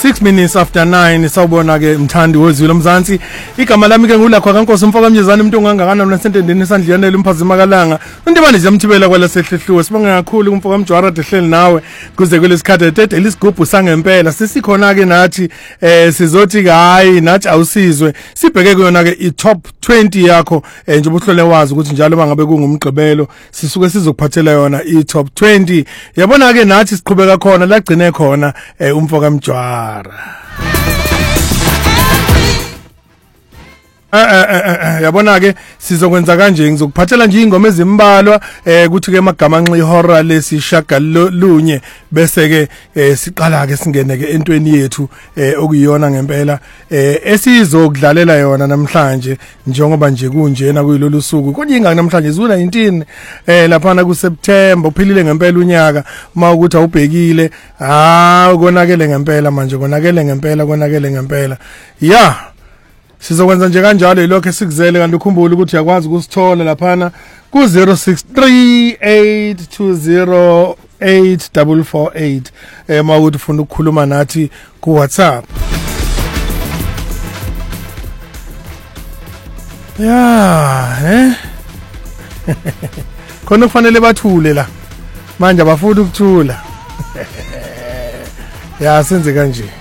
6 minutes after 9 sawubona ke mthandi wezwi lomzansi igama lami ke ngulakho kaNkosi Mfoka Mnyezane umuntu ongangakana nasentendeni esandliyanele umphazima kalanga undibani jamthibela kwala sehlehliwe sibonga kakhulu kumfoka Mjwara dehleli nawe kuze kwelesikhathi tete lisigubhu sangempela sisikhona ke nathi sizothi hayi nathi awusizwe sibheke kuyona ke i-top 20 yakho nje ubuhlole wazi ukuthi njalo bangabe kungumgqibelo sisuke sizokuphathela yona i-top 20 yabona ke nathi siqhubeka khona lagcine khona umfoka Mjwara yabona ke sizokwenza kanje ngizokuphathela nje ingoma ezimbalwa kuthi ke magamanxa ihora lesishaka lunye bese ke siqala ke singene ke entweni yethu okuyiyona ngempela esizokudlalela yona namhlanje njengoba nje kunjena kuyilolu suku kunyinga namhlanje zula 19 lapha ku September uphilile ngempela unyaka uma ukuthi awubhekile konakele ngempela manje konakele ngempela sizokwenza nje kanjalo ilokho esikuzele kanti ukhumbule ukuthi yakwazi ukusithola laphana ku 0638208448 mawukuthi ufuna ukukhuluma nathi ku WhatsApp khona kufanele bathule la manje abafuni ukuthula senze kanje